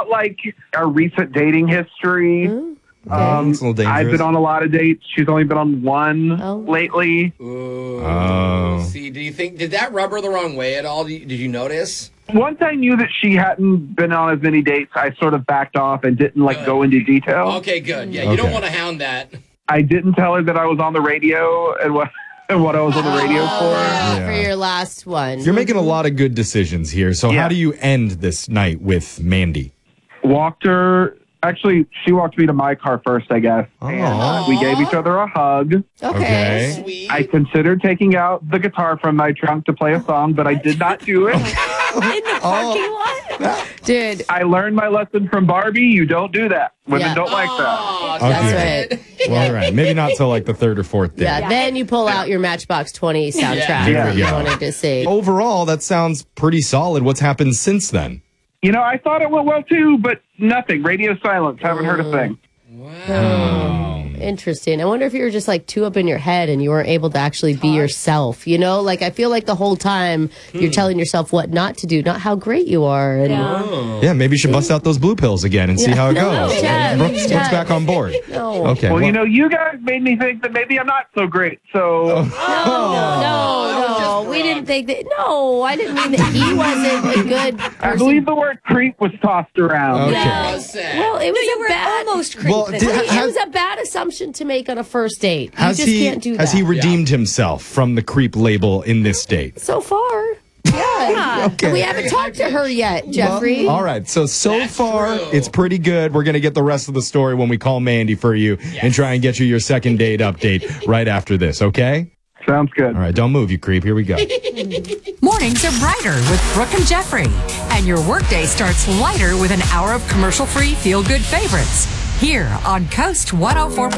about like our recent dating history. It's a little dangerous. I've been on a lot of dates. She's only been on one lately. Ooh. See, did that rub her the wrong way at all? Did you notice? Once I knew that she hadn't been on as many dates, I sort of backed off and didn't go into detail. Okay, good. Yeah, you don't want to hound that. I didn't tell her that I was on the radio and what I was on the radio for. For your last one. You're making a lot of good decisions here. So how do you end this night with Mandy? Walked her. Actually, she walked me to my car first, I guess. And we gave each other a hug. Okay. Sweet. I considered taking out the guitar from my trunk to play a song, but I did not do it. In the parking lot? Dude. I learned my lesson from Barbie. You don't do that. Women don't like that. Oh, That's right. Well, all right. Maybe not till like the third or fourth day. Yeah, then you pull out your Matchbox 20 soundtrack that you wanted to see. Overall, that sounds pretty solid. What's happened since then? You know, I thought it went well too, but nothing. Radio silence. Haven't heard a thing. Interesting. I wonder if you were just like too up in your head and you weren't able to actually be yourself. You know, like I feel like the whole time you're telling yourself what not to do, not how great you are. And Yeah, maybe you should bust out those blue pills again and see how it goes. Brooke's back on board. No. Okay. Well, you know, you guys made me think that maybe I'm not so great. So No, we didn't think that. No, I didn't mean that he wasn't a good person. I believe the word creep was tossed around. Okay. Well, it was You were bad. almost creepy. Well, It was a bad assumption to make on a first date. You just can't do that. Has he redeemed himself from the creep label in this date? So far. Yeah. Okay. We haven't talked to her yet, Jeffrey. All right. So far, it's pretty good. We're going to get the rest of the story when we call Mandy for you and try and get you your second date update right after this, okay? Sounds good. All right. Don't move, you creep. Here we go. Mornings are brighter with Brooke and Jeffrey. And your workday starts lighter with an hour of commercial-free feel-good favorites. Here on Coast 104.